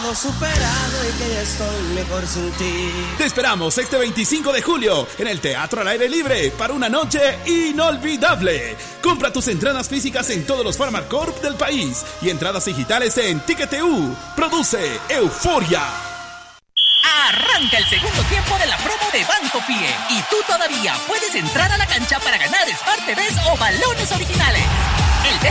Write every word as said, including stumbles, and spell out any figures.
Superado y que ya estoy mejor sin ti. Te esperamos este veinticinco de julio en el Teatro al Aire Libre para una noche inolvidable. Compra tus entradas físicas en todos los Pharmacorp del país y entradas digitales en Ticket.eu. Produce Euforia. Arranca el segundo tiempo de la promo de Banco Pie y tú todavía puedes entrar a la cancha para ganar Smart T Vs o balones originales. El